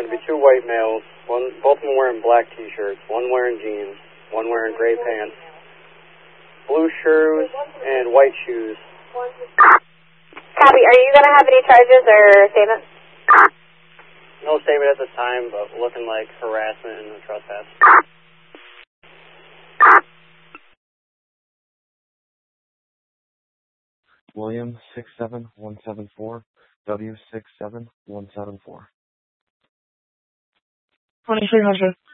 going to be two white males. Both of them wearing black T-shirts. One wearing jeans. One wearing gray pants. Blue shoes and white shoes. Copy. Are you going to have any charges or statements? No statement at this time, but looking like harassment and trespass. William 67174, W 67174. 2300.